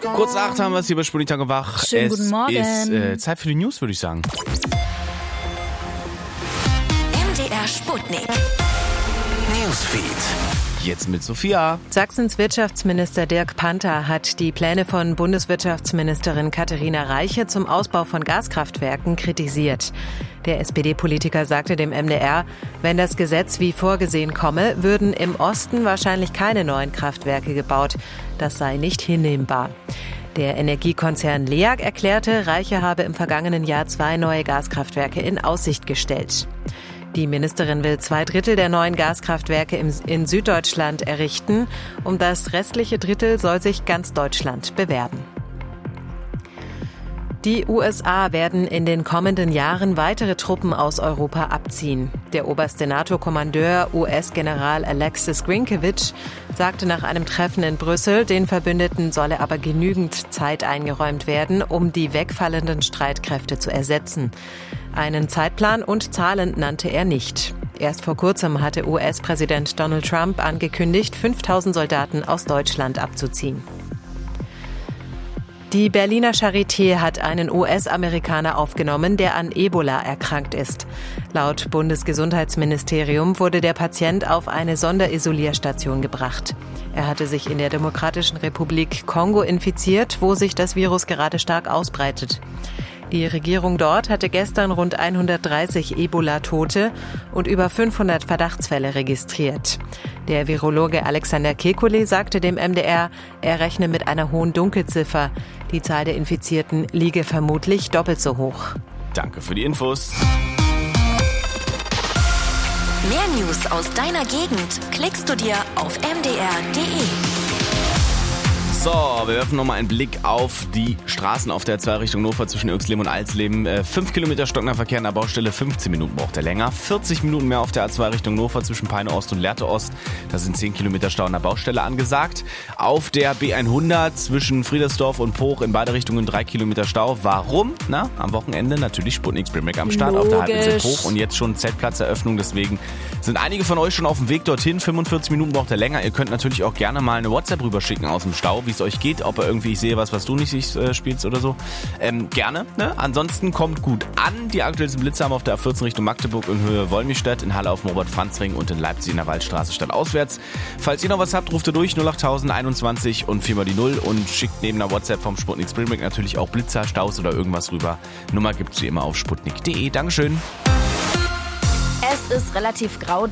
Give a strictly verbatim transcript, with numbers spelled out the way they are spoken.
Kurz nach acht haben wir es hier bei Sputnik Tag und Wach. Schönen es guten Morgen. ist äh, Zeit für die News, würde ich sagen. M D R Sputnik. Newsfeed. Jetzt mit Sophia. Sachsens Wirtschaftsminister Dirk Panther hat die Pläne von Bundeswirtschaftsministerin Katharina Reiche zum Ausbau von Gaskraftwerken kritisiert. Der S P D-Politiker sagte dem M D R, wenn das Gesetz wie vorgesehen komme, würden im Osten wahrscheinlich keine neuen Kraftwerke gebaut. Das sei nicht hinnehmbar. Der Energiekonzern LEAG erklärte, Reiche habe im vergangenen Jahr zwei neue Gaskraftwerke in Aussicht gestellt. Die Ministerin will zwei Drittel der neuen Gaskraftwerke in Süddeutschland errichten. Um das restliche Drittel soll sich ganz Deutschland bewerben. Die U S A werden in den kommenden Jahren weitere Truppen aus Europa abziehen. Der oberste NATO-Kommandeur, U S-General Alexis Grinkevich, sagte nach einem Treffen in Brüssel, den Verbündeten solle aber genügend Zeit eingeräumt werden, um die wegfallenden Streitkräfte zu ersetzen. Einen Zeitplan und Zahlen nannte er nicht. Erst vor kurzem hatte U S-Präsident Donald Trump angekündigt, fünftausend Soldaten aus Deutschland abzuziehen. Die Berliner Charité hat einen U S-Amerikaner aufgenommen, der an Ebola erkrankt ist. Laut Bundesgesundheitsministerium wurde der Patient auf eine Sonderisolierstation gebracht. Er hatte sich in der Demokratischen Republik Kongo infiziert, wo sich das Virus gerade stark ausbreitet. Die Regierung dort hatte gestern rund hundertdreißig Ebola-Tote und über fünfhundert Verdachtsfälle registriert. Der Virologe Alexander Kekulé sagte dem M D R, er rechne mit einer hohen Dunkelziffer. Die Zahl der Infizierten liege vermutlich doppelt so hoch. Danke für die Infos. Mehr News aus deiner Gegend klickst du dir auf m d r punkt d e. So, wir werfen nochmal einen Blick auf die Straßen auf der zwei Richtung Hannover zwischen Irxleben und Alsleben. Äh, fünf Kilometer stockender Verkehr an der Baustelle, fünfzehn Minuten braucht er länger. vierzig Minuten mehr auf der A zwei Richtung Hannover zwischen Peine Ost und Lehrte Ost. Da sind zehn Kilometer Stau an der Baustelle angesagt. Auf der B hundert zwischen Friedersdorf und Poch in beide Richtungen drei Kilometer Stau. Warum? Na, am Wochenende natürlich Sputnik Springback am Start. Logisch. Auf der Halbinsel Poch und jetzt schon Zeltplatzeröffnung. Deswegen sind einige von euch schon auf dem Weg dorthin. fünfundvierzig Minuten braucht er länger. Ihr könnt natürlich auch gerne mal eine WhatsApp rüberschicken aus dem Stau, wie es euch geht, ob er irgendwie, ich sehe was, was du nicht äh, spielst oder so. Ähm, gerne. Ne? Ansonsten kommt gut an. Die aktuellsten Blitze haben auf der A vierzehn Richtung Magdeburg in Höhe Wollmilchstädt, in Halle auf dem Robert-Franz-Ring und in Leipzig in der Waldstraße statt auswärts. Falls ihr noch was habt, ruft ihr durch null acht tausend einundzwanzig und viermal die Null und schickt neben der WhatsApp vom Sputnik Springback natürlich auch Blitzer, Staus oder irgendwas rüber. Nummer gibt's wie immer auf sputnik punkt d e. Dankeschön. Es ist relativ grau